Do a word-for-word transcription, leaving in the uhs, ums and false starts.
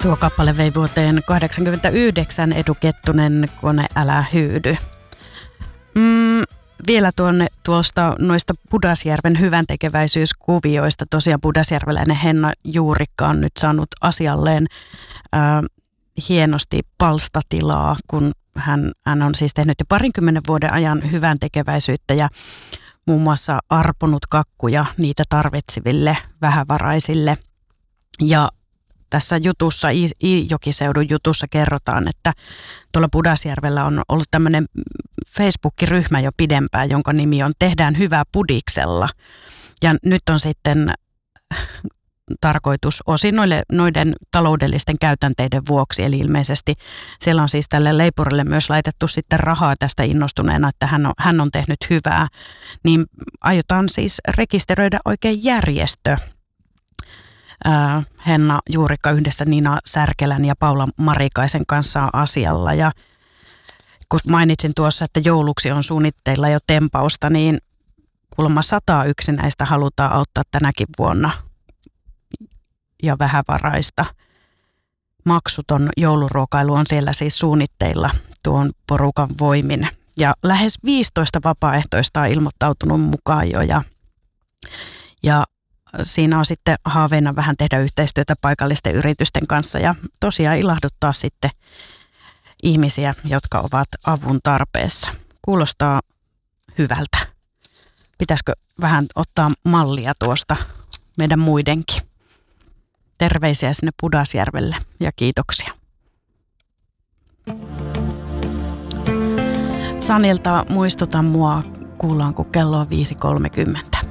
Tuo kappale vei vuoteen kahdeksankymmentäyhdeksän, Edu Kettunen, Kone älä hyydy. Mm, vielä tuonne tuosta noista Pudasjärven hyväntekeväisyyskuvioista. Tosiaan pudasjärveläinen Henna Juurikka on nyt saanut asialleen ää, hienosti palstatilaa, kun hän, hän on siis tehnyt jo parinkymmenen vuoden ajan hyväntekeväisyyttä ja muun muassa arponut kakkuja niitä tarvitseville vähävaraisille. Ja tässä jutussa, Iijokiseudun jutussa kerrotaan, että tuolla Pudasjärvellä on ollut tämmöinen Facebook-ryhmä jo pidempään, jonka nimi on Tehdään hyvää Pudiksella. Ja nyt on sitten tarkoitus osin noille, noiden taloudellisten käytänteiden vuoksi, eli ilmeisesti siellä on siis tälle leipurille myös laitettu sitten rahaa tästä innostuneena, että hän on, hän on tehnyt hyvää, niin aiotaan siis rekisteröidä oikein järjestö. Ää, Henna Juurikka yhdessä Nina Särkelän ja Paula Marikaisen kanssa on asialla, ja kun mainitsin tuossa, että jouluksi on suunnitteilla jo tempausta, niin kuulemma sata yksinäistä halutaan auttaa tänäkin vuonna ja vähävaraista. Maksuton jouluruokailu on siellä siis suunnitteilla tuon porukan voimin. Ja lähes viisitoista vapaaehtoista on ilmoittautunut mukaan jo. Ja, ja siinä on sitten haaveena vähän tehdä yhteistyötä paikallisten yritysten kanssa ja tosiaan ilahduttaa sitten ihmisiä, jotka ovat avun tarpeessa. Kuulostaa hyvältä. Pitäisikö vähän ottaa mallia tuosta meidän muidenkin? Terveisiä sinne Pudasjärvelle ja kiitoksia. Sanilta muistutan mua, kuullaan kun kello on viisi kolmekymmentä.